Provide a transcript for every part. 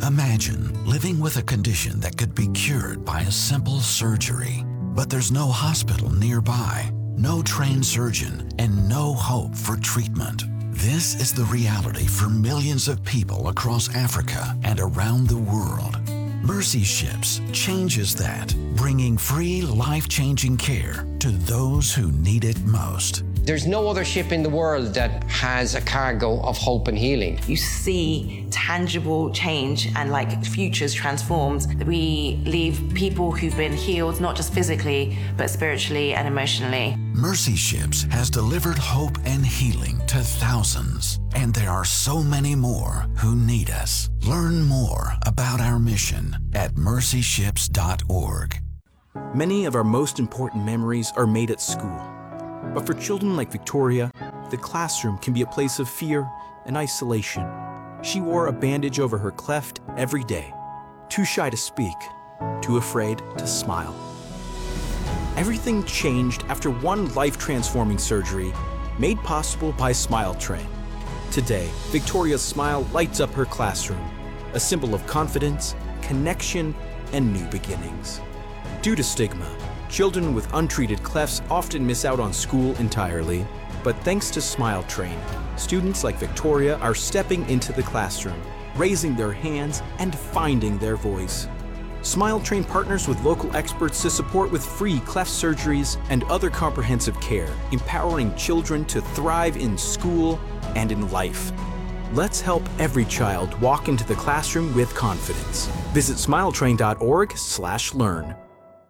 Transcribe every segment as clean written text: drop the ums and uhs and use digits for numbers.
Imagine living with a condition that could be cured by a simple surgery, but there's no hospital nearby, no trained surgeon, and no hope for treatment. This is the reality for millions of people across Africa and around the world. Mercy Ships changes that, bringing free, life-changing care to those who need it most. There's no other ship in the world that has a cargo of hope and healing. You see tangible change and futures transformed. We leave people who've been healed, not just physically, but spiritually and emotionally. Mercy Ships has delivered hope and healing to thousands, and there are so many more who need us. Learn more about our mission at mercyships.org. Many of our most important memories are made at school. But for children like Victoria, the classroom can be a place of fear and isolation. She wore a bandage over her cleft every day, too shy to speak, too afraid to smile. Everything changed after one life-transforming surgery made possible by Smile Train. Today, Victoria's smile lights up her classroom, a symbol of confidence, connection, and new beginnings. Due to stigma, children with untreated clefts often miss out on school entirely, but thanks to Smile Train, students like Victoria are stepping into the classroom, raising their hands and finding their voice. Smile Train partners with local experts to support with free cleft surgeries and other comprehensive care, empowering children to thrive in school and in life. Let's help every child walk into the classroom with confidence. Visit smiletrain.org/learn.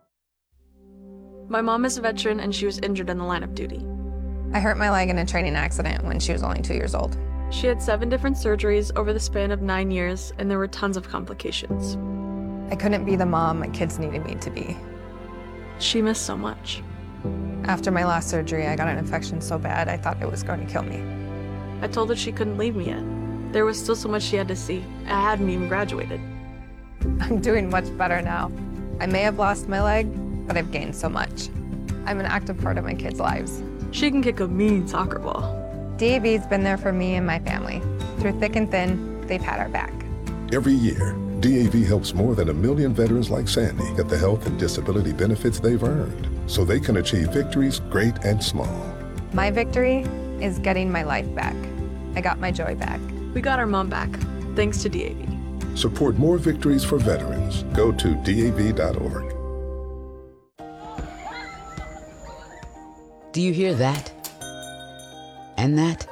My mom is a veteran and she was injured in the line of duty. I hurt my leg in a training accident when she was only 2 years old. She had 7 different surgeries over the span of 9 years, and there were tons of complications. I couldn't be the mom my kids needed me to be. She missed so much. After my last surgery, I got an infection so bad I thought it was going to kill me. I told her she couldn't leave me yet. There was still so much she had to see. I hadn't even graduated. I'm doing much better now. I may have lost my leg, but I've gained so much. I'm an active part of my kids' lives. She can kick a mean soccer ball. DAV's been there for me and my family. Through thick and thin, they've had our back. Every year, DAV helps more than 1 million veterans like Sandy get the health and disability benefits they've earned, so they can achieve victories great and small. My victory is getting my life back. I got my joy back. We got our mom back, thanks to DAV. Support more victories for veterans. Go to DAV.org. Do you hear that? And that?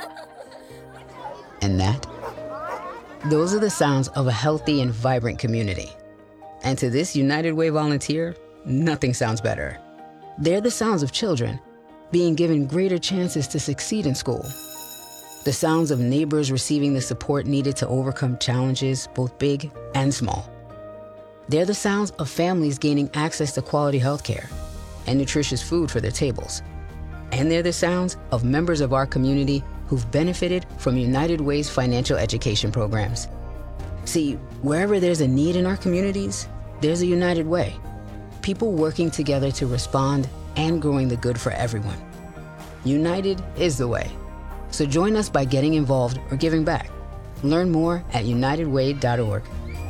And that? Those are the sounds of a healthy and vibrant community. And to this United Way volunteer, nothing sounds better. They're the sounds of children being given greater chances to succeed in school. The sounds of neighbors receiving the support needed to overcome challenges, both big and small. They're the sounds of families gaining access to quality healthcare and nutritious food for their tables. And they're the sounds of members of our community who've benefited from United Way's financial education programs. See, wherever there's a need in our communities, there's a United Way. People working together to respond and growing the good for everyone. United is the way. So join us by getting involved or giving back. Learn more at unitedway.org.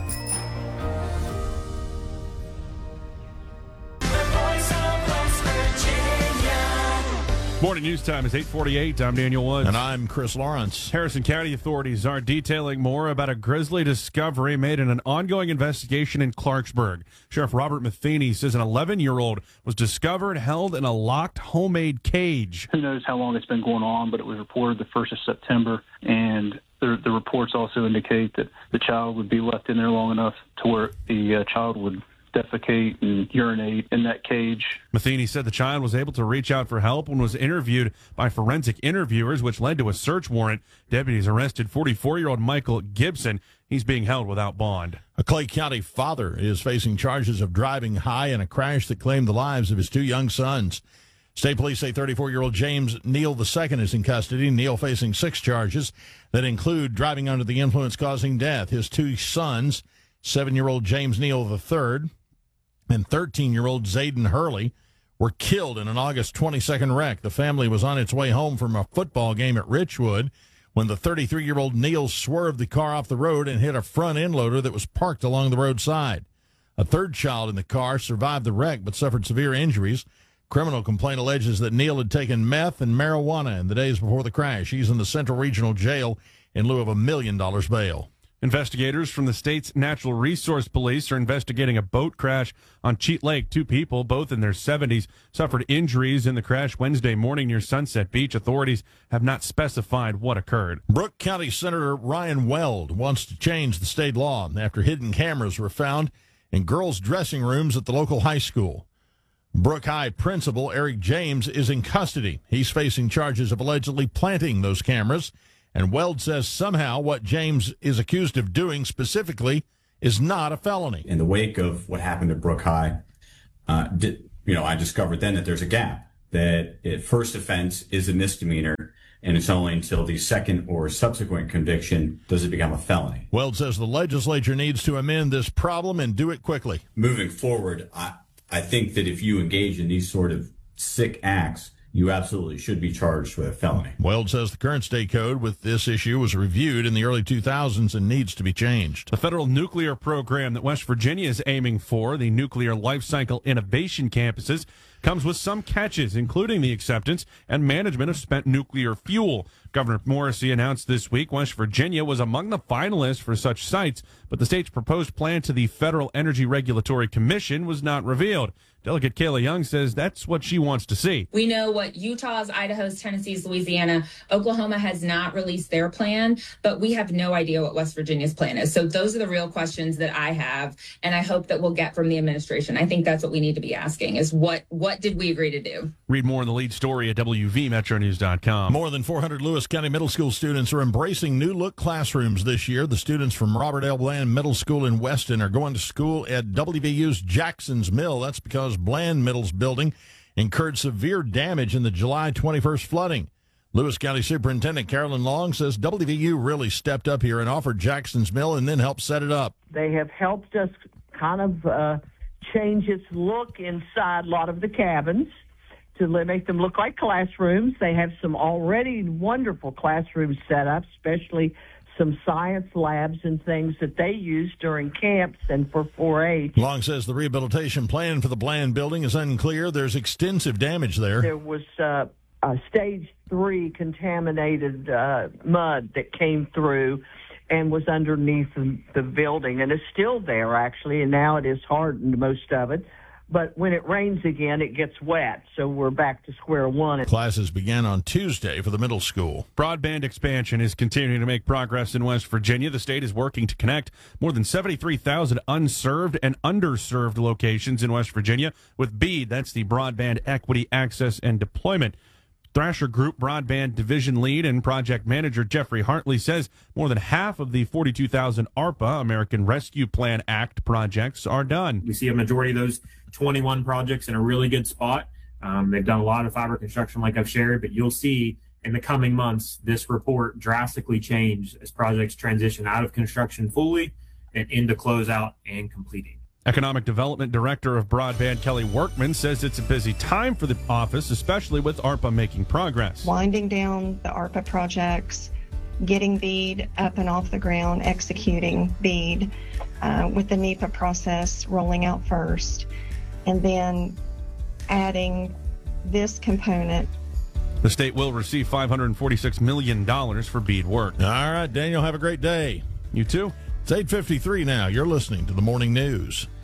Morning news time is 8:48. I'm Daniel Woods. And I'm Chris Lawrence. Harrison County authorities are detailing more about a grisly discovery made in an ongoing investigation in Clarksburg. Sheriff Robert Matheny says an 11-year-old was discovered held in a locked homemade cage. Who knows how long it's been going on, but it was reported the 1st of September, and the reports also indicate that the child would be left in there long enough to where the child would defecate and urinate in that cage. Matheny said the child was able to reach out for help and was interviewed by forensic interviewers, which led to a search warrant. Deputies arrested 44-year-old Michael Gibson. He's being held without bond. A Clay County father is facing charges of driving high in a crash that claimed the lives of his 2 young sons. State police say 34-year-old James Neal II is in custody. Neal facing 6 charges that include driving under the influence causing death. His 2 sons, 7-year-old James Neal III and 13-year-old Zayden Hurley, were killed in an August 22nd wreck. The family was on its way home from a football game at Richwood when the 33-year-old Neal swerved the car off the road and hit a front end loader that was parked along the roadside. A third child in the car survived the wreck but suffered severe injuries. Criminal complaint alleges that Neal had taken meth and marijuana in the days before the crash. He's in the Central Regional Jail in lieu of $1 million bail. Investigators from the state's Natural Resource Police are investigating a boat crash on Cheat Lake. 2 people, both in their 70s, suffered injuries in the crash Wednesday morning near Sunset Beach. Authorities have not specified what occurred. Brooke County Senator Ryan Weld wants to change the state law after hidden cameras were found in girls' dressing rooms at the local high school. Brooke High principal Eric James is in custody. He's facing charges of allegedly planting those cameras. And Weld says somehow what James is accused of doing specifically is not a felony. In the wake of what happened at Brooke High, I discovered then that there's a gap, that first offense is a misdemeanor, and it's only until the second or subsequent conviction does it become a felony. Weld says the legislature needs to amend this problem and do it quickly. Moving forward, I think that if you engage in these sort of sick acts, you absolutely should be charged with a felony. Weld says the current state code with this issue was reviewed in the early 2000s and needs to be changed. The federal nuclear program that West Virginia is aiming for, the Nuclear Life Cycle Innovation Campuses, comes with some catches, including the acceptance and management of spent nuclear fuel. Governor Morrisey announced this week West Virginia was among the finalists for such sites, but the state's proposed plan to the Federal Energy Regulatory Commission was not revealed. Delegate Kayla Young says that's what she wants to see. We know what Utah's, Idaho's, Tennessee's, Louisiana, Oklahoma has not released their plan, but we have no idea what West Virginia's plan is. So those are the real questions that I have, and I hope that we'll get from the administration. I think that's what we need to be asking is what did we agree to do? Read more in the lead story at WVMetroNews.com. More than 400 Lewis County middle school students are embracing new look classrooms this year. The students from Robert L. Bland Middle School in Weston are going to school at WVU's Jackson's Mill. That's because Bland Middle's building incurred severe damage in the July 21st flooding. Lewis County Superintendent Carolyn Long says WVU really stepped up here and offered Jackson's Mill and then helped set it up. They have helped us kind of change its look inside a lot of the cabins to make them look like classrooms. They have some already wonderful classrooms set up, especially some science labs and things that they use during camps and for 4-H. Long says the rehabilitation plan for the Bland building is unclear. There's extensive damage there. There was a stage 3 contaminated mud that came through and was underneath the building, and it's still there, actually, and now it is hardened, most of it. But when it rains again, it gets wet, so we're back to square one. Classes began on Tuesday for the middle school. Broadband expansion is continuing to make progress in West Virginia. The state is working to connect more than 73,000 unserved and underserved locations in West Virginia with BEAD. That's the Broadband Equity, Access, and Deployment. Thrasher Group Broadband Division Lead and Project Manager Jeffrey Hartley says more than half of the 42,000 ARPA, American Rescue Plan Act projects are done. We see a majority of those 21 projects in a really good spot. They've done a lot of fiber construction like I've shared, but you'll see in the coming months this report drastically change as projects transition out of construction fully and into closeout and completing. Economic Development Director of Broadband Kelly Workman says it's a busy time for the office, especially with ARPA making progress. Winding down the ARPA projects, getting BEAD up and off the ground, executing BEAD with the NEPA process rolling out first, and then adding this component. The state will receive $546 million for BEAD work. All right, Daniel, have a great day. You too. It's 8:53 now. You're listening to the Morning News.